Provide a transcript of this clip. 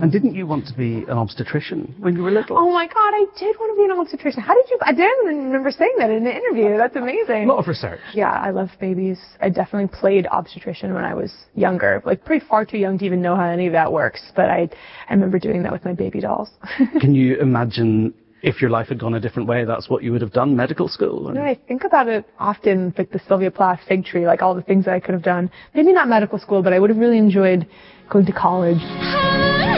And didn't you want to be an obstetrician when you were little? Oh my God, I did want to be an obstetrician. How did you? I didn't remember saying that in an interview. That's amazing. A lot of research. Yeah, I love babies. I definitely played obstetrician when I was younger, like pretty far too young to even know how any of that works. But I remember doing that with my baby dolls. Can you imagine if your life had gone a different way, that's what you would have done, medical school? You know, I think about it often, like the Sylvia Plath fig tree, like all the things that I could have done. Maybe not medical school, but I would have really enjoyed going to college.